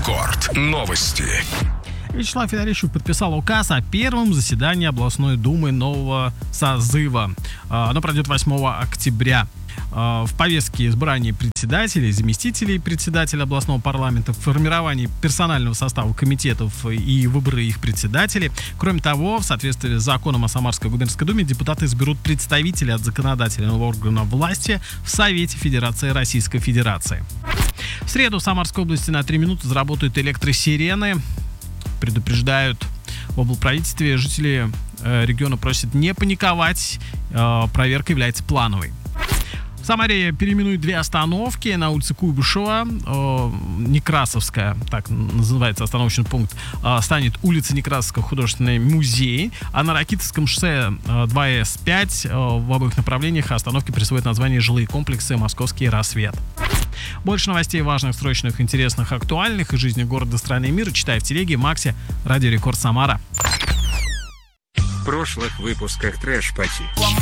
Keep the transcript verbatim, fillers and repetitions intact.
Рекорд. Новости. Вячеслав Федорович подписал указ о первом заседании областной думы нового созыва. Оно пройдет восьмого октября. В повестке избрание председателей, заместителей председателя областного парламента, формирование персонального состава комитетов и выборы их председателей. Кроме того, в соответствии с законом о Самарской губернской думе, депутаты изберут представителей от законодательного органа власти в Совете Федерации Российской Федерации. В среду в Самарской области на три минуты заработают электросирены. Предупреждают в облправительстве. Жители э, региона просят не паниковать. Э, проверка является плановой. В Самаре переименуют две остановки. На улице Куйбышева, э, Некрасовская, так называется остановочный пункт, э, станет улица Некрасовского художественный музей. А на Ракитовском шоссе э, два эс пять э, в обоих направлениях остановки присвоят название жилые комплексы «Московский рассвет». Больше новостей важных, срочных, интересных, актуальных из жизни города, страны и мира читай в телеге, Максе, Радио Рекорд Самара. В прошлых выпусках Трэш Пати.